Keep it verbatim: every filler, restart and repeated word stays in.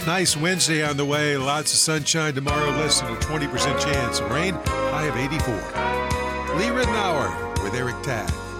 Nice Wednesday on the way. Lots of sunshine tomorrow. Less than a twenty percent chance of rain. High of eighty-four. Lee Ritenour with Eric Tadd.